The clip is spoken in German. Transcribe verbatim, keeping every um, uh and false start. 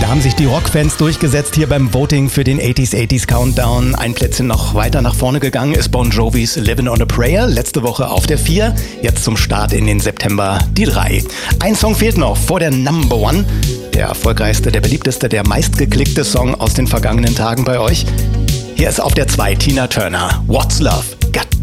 haben sich die Rockfans durchgesetzt hier beim Voting für den achtziger achtziger Countdown. Ein Plätzchen noch weiter nach vorne gegangen ist Bon Jovis Livin' on a Prayer. Letzte Woche auf der vier, jetzt zum Start in den September die drei. Ein Song fehlt noch vor der Number One. Der erfolgreichste, der beliebteste, der meistgeklickte Song aus den vergangenen Tagen bei euch. Hier ist auf der zwei Tina Turner, What's Love Got